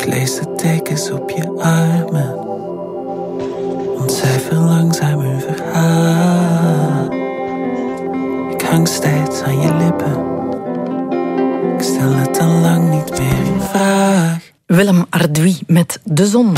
Ik lees de tekens op je armen, ontcijfer langzaam hun verhaal. Ik hang steeds aan je lippen, ik stel het al lang niet meer in vraag. Willem Arduy met De Zon.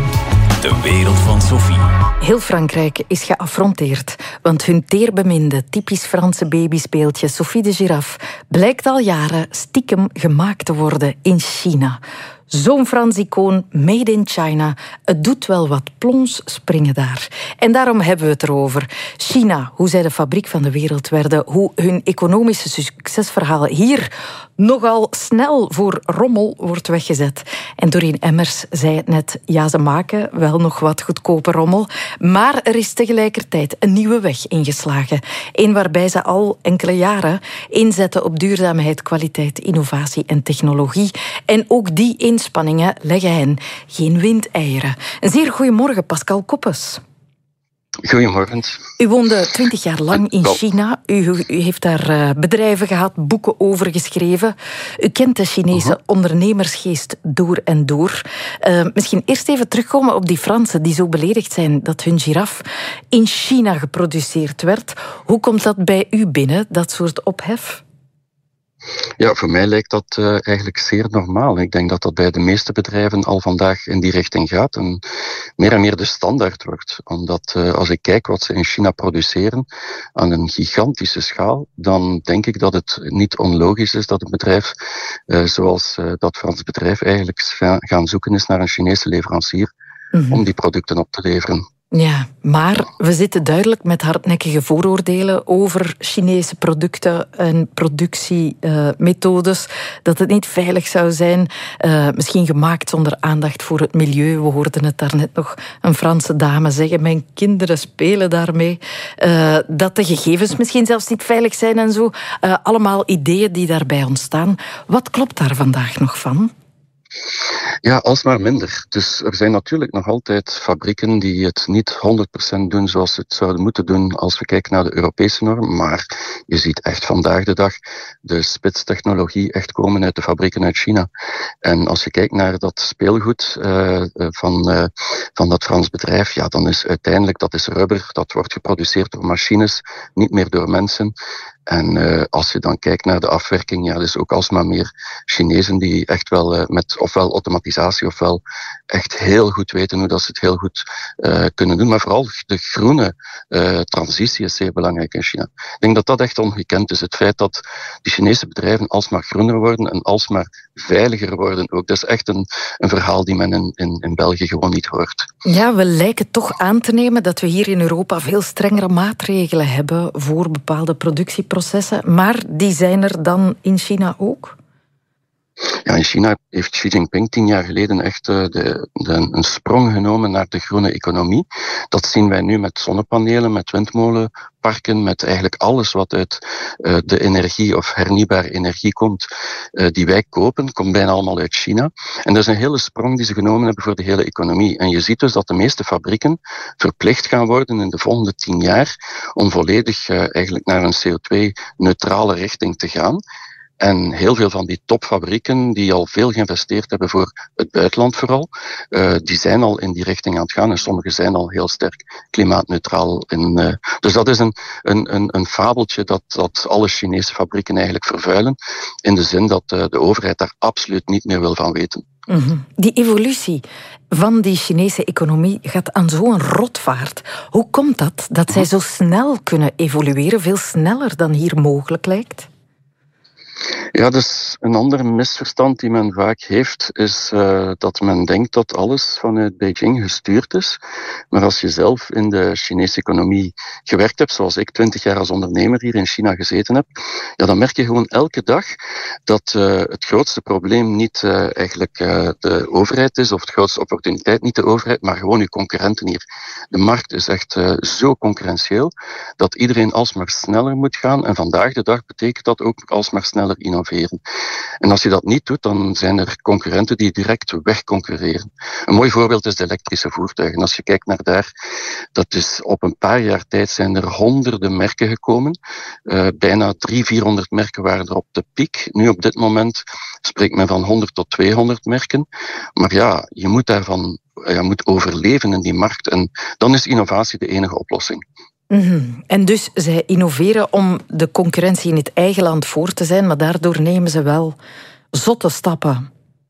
De wereld van Sophie. Heel Frankrijk is geaffronteerd, want hun teerbeminde, typisch Franse babyspeeltje Sophie de giraffe blijkt al jaren stiekem gemaakt te worden in China. Zo'n Frans icoon, made in China. Het doet wel wat plons springen daar. En daarom hebben we het erover. China, hoe zij de fabriek van de wereld werden, hoe hun economische succesverhaal hier nogal snel voor rommel wordt weggezet. En Doreen Emmers zei het net, ja, ze maken wel nog wat goedkope rommel, maar er is tegelijkertijd een nieuwe weg ingeslagen. Een waarbij ze al enkele jaren inzetten op duurzaamheid, kwaliteit, innovatie en technologie. En ook die inspanningen leggen hen geen windeieren. Een zeer goedemorgen, Pascal Koppes. Goedemorgen. U woonde 20 jaar lang in China. U heeft daar bedrijven gehad, boeken over geschreven. U kent de Chinese ondernemersgeest door en door. Misschien eerst even terugkomen op die Fransen die zo beledigd zijn dat hun giraf in China geproduceerd werd. Hoe komt dat bij u binnen, dat soort ophef? Ja, voor mij lijkt dat eigenlijk zeer normaal. Ik denk dat dat bij de meeste bedrijven al vandaag in die richting gaat en meer de standaard wordt. Omdat als ik kijk wat ze in China produceren aan een gigantische schaal, dan denk ik dat het niet onlogisch is dat een bedrijf zoals dat Frans bedrijf eigenlijk gaan zoeken is naar een Chinese leverancier om die producten op te leveren. Ja, maar we zitten duidelijk met hardnekkige vooroordelen over Chinese producten en productiemethodes. Dat het niet veilig zou zijn. Misschien gemaakt zonder aandacht voor het milieu. We hoorden het daarnet nog een Franse dame zeggen. Mijn kinderen spelen daarmee. Dat de gegevens misschien zelfs niet veilig zijn en zo. Allemaal ideeën die daarbij ontstaan. Wat klopt daar vandaag nog van? Ja, alsmaar minder. Dus er zijn natuurlijk nog altijd fabrieken die het niet 100% doen zoals ze het zouden moeten doen als we kijken naar de Europese norm. Maar je ziet echt vandaag de dag de spitstechnologie echt komen uit de fabrieken uit China. En als je kijkt naar dat speelgoed van dat Frans bedrijf, ja, dan is uiteindelijk, dat is rubber, dat wordt geproduceerd door machines, niet meer door mensen. En als je dan kijkt naar de afwerking, ja, er is ook alsmaar meer Chinezen die echt wel met ofwel automatisatie ofwel echt heel goed weten hoe dat ze het heel goed kunnen doen. Maar vooral de groene transitie is zeer belangrijk in China. Ik denk dat dat echt ongekend is. Het feit dat die Chinese bedrijven alsmaar groener worden en alsmaar veiliger worden ook. Dat is echt een verhaal die men in België gewoon niet hoort. Ja, we lijken toch aan te nemen dat we hier in Europa veel strengere maatregelen hebben voor bepaalde productieprocessen. Maar die zijn er dan in China ook? Ja, in China heeft Xi Jinping 10 jaar geleden echt een sprong genomen naar de groene economie. Dat zien wij nu met zonnepanelen, met windmolenparken, met eigenlijk alles wat uit de energie of hernieuwbare energie komt, die wij kopen, komt bijna allemaal uit China. En dat is een hele sprong die ze genomen hebben voor de hele economie. En je ziet dus dat de meeste fabrieken verplicht gaan worden in de volgende 10 jaar om volledig eigenlijk naar een CO2-neutrale richting te gaan. En heel veel van die topfabrieken die al veel geïnvesteerd hebben voor het buitenland vooral, die zijn al in die richting aan het gaan en sommige zijn al heel sterk klimaatneutraal. Dus dat is een fabeltje dat alle Chinese fabrieken eigenlijk vervuilen, in de zin dat de overheid daar absoluut niet meer wil van weten. Die evolutie van die Chinese economie gaat aan zo'n rotvaart. Hoe komt dat zij zo snel kunnen evolueren, veel sneller dan hier mogelijk lijkt? Ja, dus een ander misverstand die men vaak heeft, is dat men denkt dat alles vanuit Beijing gestuurd is. Maar als je zelf in de Chinese economie gewerkt hebt, zoals ik 20 jaar als ondernemer hier in China gezeten heb, ja, dan merk je gewoon elke dag dat het grootste probleem niet eigenlijk de overheid is, of de grootste opportuniteit niet de overheid, maar gewoon uw concurrenten hier. De markt is echt zo concurrentieel dat iedereen alsmaar sneller moet gaan. En vandaag de dag betekent dat ook alsmaar sneller sneller innoveren. En als je dat niet doet, dan zijn er concurrenten die direct wegconcurreren. Een mooi voorbeeld is de elektrische voertuigen. Als je kijkt naar daar, dat is op een paar jaar tijd zijn er honderden merken gekomen. Bijna 300-400 merken waren er op de piek. Nu op dit moment spreekt men van 100 tot 200 merken. Maar ja, je moet overleven in die markt. En dan is innovatie de enige oplossing. Mm-hmm. En dus zij innoveren om de concurrentie in het eigen land voor te zijn, maar daardoor nemen ze wel zotte stappen.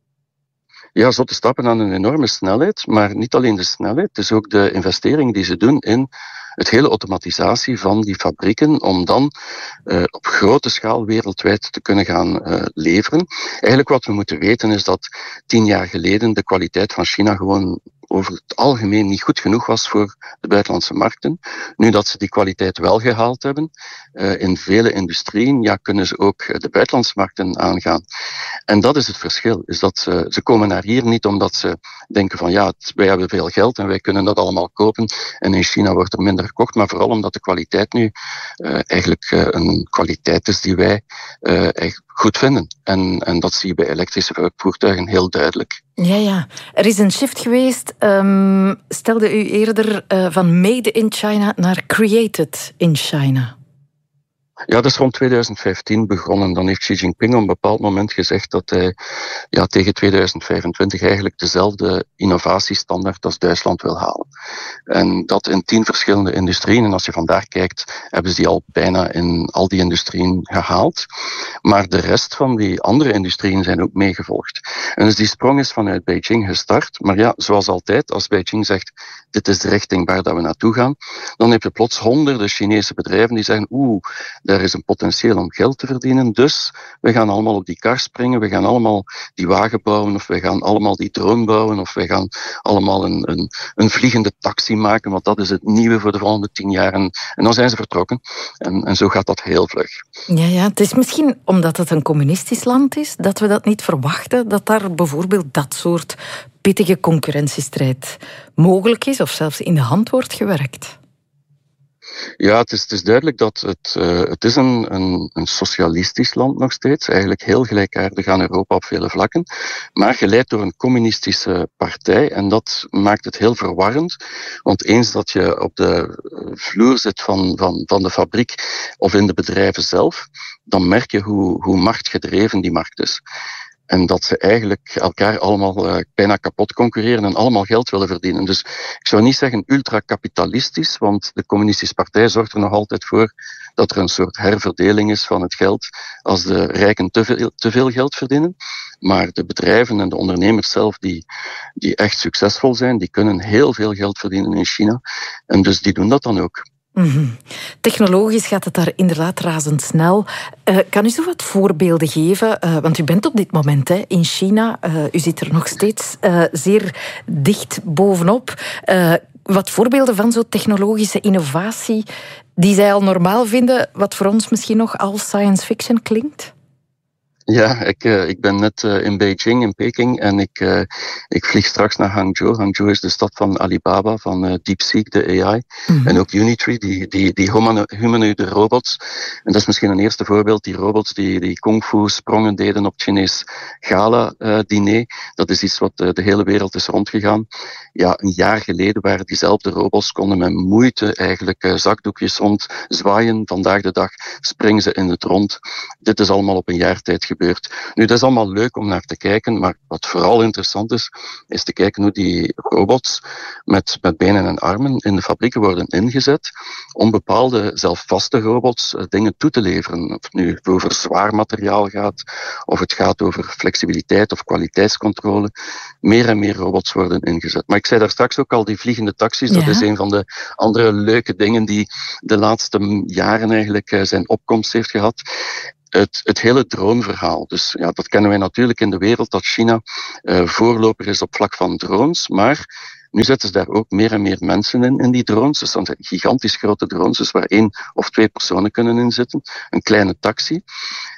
Ja, zotte stappen aan een enorme snelheid, maar niet alleen de snelheid, het is ook de investering die ze doen in het hele automatisatie van die fabrieken, om dan op grote schaal wereldwijd te kunnen gaan leveren. Eigenlijk wat we moeten weten is dat 10 jaar geleden de kwaliteit van China gewoon over het algemeen niet goed genoeg was voor de buitenlandse markten. Nu dat ze die kwaliteit wel gehaald hebben, in vele industrieën, kunnen ze ook de buitenlandse markten aangaan. En dat is het verschil, is dat ze komen naar hier niet omdat ze denken van wij hebben veel geld en wij kunnen dat allemaal kopen en in China wordt er minder gekocht, maar vooral omdat de kwaliteit nu eigenlijk een kwaliteit is die wij echt goed vinden. En dat zie je bij elektrische voertuigen heel duidelijk. Ja. Er is een shift geweest, stelde u eerder, van made in China naar created in China. Ja, dat is rond 2015 begonnen. Dan heeft Xi Jinping op een bepaald moment gezegd dat hij tegen 2025 eigenlijk dezelfde innovatiestandaard als Duitsland wil halen. En dat in 10 verschillende industrieën. En als je vandaag kijkt, hebben ze die al bijna in al die industrieën gehaald. Maar de rest van die andere industrieën zijn ook meegevolgd. En dus die sprong is vanuit Beijing gestart. Maar zoals altijd, als Beijing zegt, dit is de richting waar dat we naartoe gaan, dan heb je plots honderden Chinese bedrijven die zeggen, daar is een potentieel om geld te verdienen, dus we gaan allemaal op die kar springen, we gaan allemaal die wagen bouwen, of we gaan allemaal die drone bouwen, of we gaan allemaal een vliegende taxi maken, want dat is het nieuwe voor de volgende 10 jaar. En dan zijn ze vertrokken. En zo gaat dat heel vlug. Ja, het is misschien omdat het een communistisch land is, dat we dat niet verwachten, dat daar bijvoorbeeld dat soort pittige concurrentiestrijd mogelijk is, of zelfs in de hand wordt gewerkt. Ja, het is duidelijk dat het is een socialistisch land nog steeds. Eigenlijk heel gelijkaardig aan Europa op vele vlakken. Maar geleid door een communistische partij. En dat maakt het heel verwarrend. Want eens dat je op de vloer zit van de fabriek of in de bedrijven zelf, dan merk je hoe machtgedreven die markt is. En dat ze eigenlijk elkaar allemaal bijna kapot concurreren en allemaal geld willen verdienen. Dus ik zou niet zeggen ultracapitalistisch, want de communistische partij zorgt er nog altijd voor dat er een soort herverdeling is van het geld als de rijken te veel geld verdienen. Maar de bedrijven en de ondernemers zelf die echt succesvol zijn, die kunnen heel veel geld verdienen in China. En dus die doen dat dan ook. Mm-hmm. Technologisch gaat het daar inderdaad razendsnel. Kan u zo wat voorbeelden geven? Want u bent op dit moment in China. U zit er nog steeds zeer dicht bovenop. Wat voorbeelden van zo'n technologische innovatie die zij al normaal vinden, wat voor ons misschien nog als science fiction klinkt? Ja, ik ben net in Beijing, in Peking, en ik vlieg straks naar Hangzhou. Hangzhou is de stad van Alibaba, van DeepSeek, de AI, en ook Unitree, die humanoïde robots. En dat is misschien een eerste voorbeeld, die robots die kung fu sprongen deden op het Chinees gala-diner. Dat is iets wat de hele wereld is rondgegaan. Ja, een jaar geleden waren diezelfde robots, konden met moeite eigenlijk zakdoekjes rond zwaaien. Vandaag de dag springen ze in het rond. Dit is allemaal op een jaar tijd gebeurd. Nu, dat is allemaal leuk om naar te kijken, maar wat vooral interessant is te kijken hoe die robots met benen en armen in de fabrieken worden ingezet om bepaalde zelfvaste robots dingen toe te leveren. Of het nu over zwaar materiaal gaat, of het gaat over flexibiliteit of kwaliteitscontrole. Meer en meer robots worden ingezet. Maar ik zei daar straks ook al, die vliegende taxis, dat is een van de andere leuke dingen die de laatste jaren eigenlijk zijn opkomst heeft gehad. Het hele droneverhaal. Dus ja, dat kennen wij natuurlijk in de wereld, dat China voorloper is op vlak van drones, maar nu zetten ze daar ook meer en meer mensen in die drones. Dus dat zijn gigantisch grote drones, dus waar 1 of 2 personen kunnen in zitten. Een kleine taxi.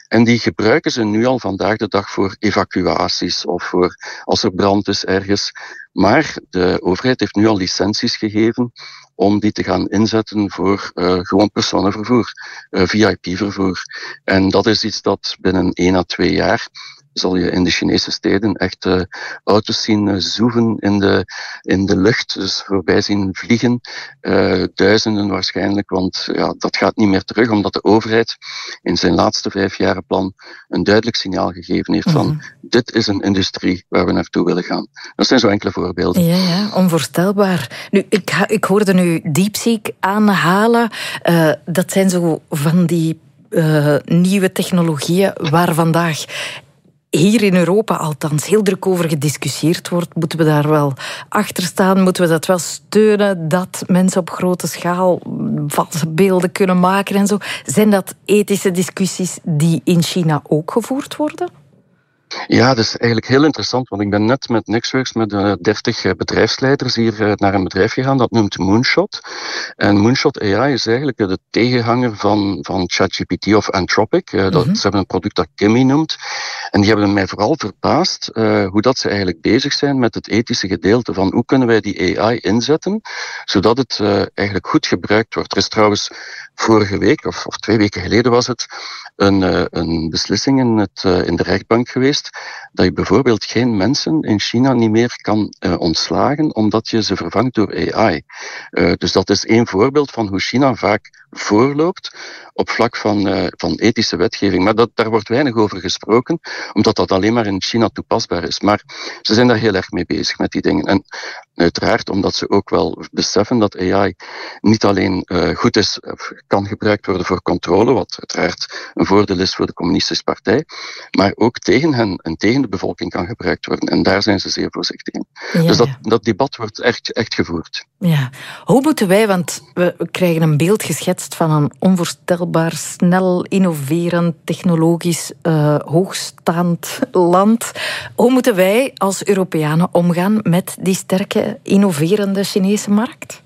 En die gebruiken ze nu al vandaag de dag voor evacuaties of voor als er brand is ergens. Maar de overheid heeft nu al licenties gegeven om die te gaan inzetten voor gewoon personenvervoer, VIP-vervoer. En dat is iets dat binnen 1 à 2 jaar zal je in de Chinese steden echt auto's zien zoeven in de lucht, dus voorbij zien vliegen, duizenden waarschijnlijk, want ja, dat gaat niet meer terug, omdat de overheid in zijn laatste 5-jarenplan een duidelijk signaal gegeven heeft van dit is een industrie waar we naartoe willen gaan. Dat zijn zo enkele voorbeelden. Ja, onvoorstelbaar. Nu, ik hoorde nu DeepSeek aanhalen. Dat zijn zo van die nieuwe technologieën waar vandaag hier in Europa althans heel druk over gediscussieerd wordt. Moeten we daar wel achter staan? Moeten we dat wel steunen? Dat mensen op grote schaal valse beelden kunnen maken en zo. Zijn dat ethische discussies die in China ook gevoerd worden? Ja, dat is eigenlijk heel interessant, want ik ben net met Nextworks met 30 bedrijfsleiders hier naar een bedrijf gegaan, dat noemt Moonshot. En Moonshot AI is eigenlijk de tegenhanger van ChatGPT of Anthropic. Ze hebben een product dat Kimi noemt. En die hebben mij vooral verbaasd hoe dat ze eigenlijk bezig zijn met het ethische gedeelte van hoe kunnen wij die AI inzetten, zodat het eigenlijk goed gebruikt wordt. Er is trouwens vorige week, of 2 weken geleden was het, een beslissing in de rechtbank geweest dat je bijvoorbeeld geen mensen in China niet meer kan ontslagen omdat je ze vervangt door AI. Dus dat is 1 voorbeeld van hoe China vaak voorloopt op vlak van ethische wetgeving. Maar daar wordt weinig over gesproken, omdat dat alleen maar in China toepasbaar is. Maar ze zijn daar heel erg mee bezig met die dingen. En uiteraard omdat ze ook wel beseffen dat AI niet alleen goed is, kan gebruikt worden voor controle, wat uiteraard een voordeel is voor de Communistische Partij, maar ook tegen hen en tegen de bevolking kan gebruikt worden. En daar zijn ze zeer voorzichtig in. Ja, dus dat debat wordt echt gevoerd. Ja. Hoe moeten wij, want we krijgen een beeld geschetst van een onvoorstelbaar, snel, innoverend, technologisch, hoogstaand land. Hoe moeten wij als Europeanen omgaan met die sterke, innoverende Chinese markt?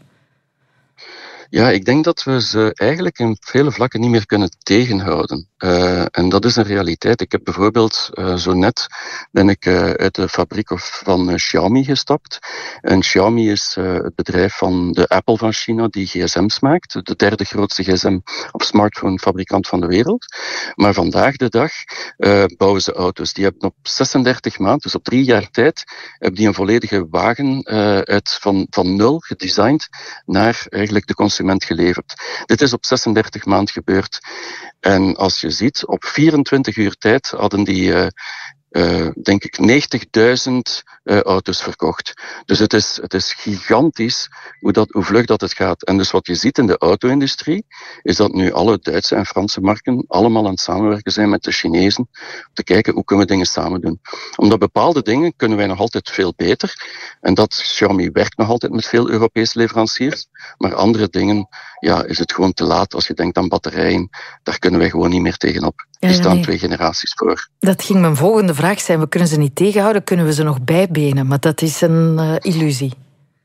Ja, ik denk dat we ze eigenlijk in vele vlakken niet meer kunnen tegenhouden. En dat is een realiteit. Ik heb bijvoorbeeld zo net ben ik uit de fabriek van Xiaomi gestapt. En Xiaomi is het bedrijf van de Apple van China die gsm's maakt. De 3e grootste gsm of smartphone-fabrikant van de wereld. Maar vandaag de dag bouwen ze auto's. Die hebben op 36 maanden, dus op 3 jaar tijd, hebben die een volledige wagen van 0 gedesigned naar eigenlijk de consument geleverd. Dit is op 36 maanden gebeurd. En als je ziet, op 24 uur tijd hadden die denk ik 90.000 auto's verkocht. Dus het is gigantisch hoe vlug dat het gaat. En dus wat je ziet in de auto-industrie, is dat nu alle Duitse en Franse marken allemaal aan het samenwerken zijn met de Chinezen, om te kijken hoe kunnen we dingen samen doen. Omdat bepaalde dingen kunnen wij nog altijd veel beter. En dat Xiaomi werkt nog altijd met veel Europese leveranciers. Maar andere dingen, ja, is het gewoon te laat. Als je denkt aan batterijen, daar kunnen wij gewoon niet meer tegenop. Die staan 2 generaties voor. Dat ging mijn volgende vraag zijn. We kunnen ze niet tegenhouden, kunnen we ze nog bijbenen? Maar dat is een illusie.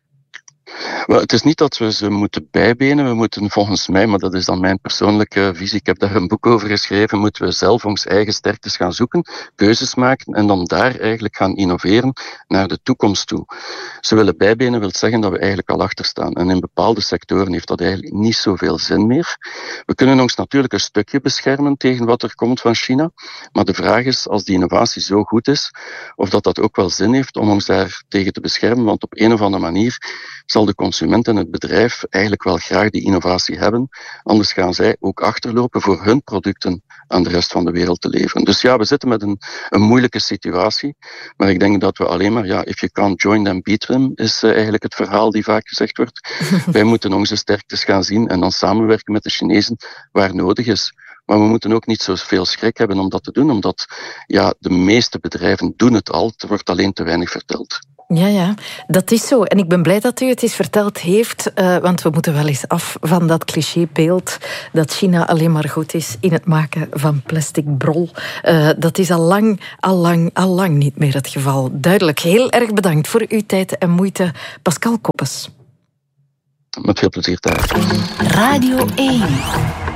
Wel, het is niet dat we ze moeten bijbenen. We moeten volgens mij, maar dat is dan mijn persoonlijke visie, ik heb daar een boek over geschreven, moeten we zelf onze eigen sterktes gaan zoeken, keuzes maken en dan daar eigenlijk gaan innoveren naar de toekomst toe. Ze willen bijbenen wil zeggen dat we eigenlijk al achter staan. En in bepaalde sectoren heeft dat eigenlijk niet zoveel zin meer. We kunnen ons natuurlijk een stukje beschermen tegen wat er komt van China. Maar de vraag is, als die innovatie zo goed is, of dat ook wel zin heeft om ons daar tegen te beschermen. Want op een of andere manier zal de consument en het bedrijf eigenlijk wel graag die innovatie hebben. Anders gaan zij ook achterlopen voor hun producten aan de rest van de wereld te leveren. Dus ja, we zitten met een moeilijke situatie. Maar ik denk dat we alleen maar, if you can't join them, beat them, is eigenlijk het verhaal die vaak gezegd wordt. Wij moeten onze sterktes gaan zien en dan samenwerken met de Chinezen waar nodig is. Maar we moeten ook niet zoveel schrik hebben om dat te doen, omdat de meeste bedrijven doen het al. Er wordt alleen te weinig verteld. Ja, dat is zo. En ik ben blij dat u het eens verteld heeft, want we moeten wel eens af van dat clichébeeld dat China alleen maar goed is in het maken van plastic brol. Dat is al lang niet meer het geval. Duidelijk. Heel erg bedankt voor uw tijd en moeite, Pascal Koppes. Met veel plezier daar. Radio 1.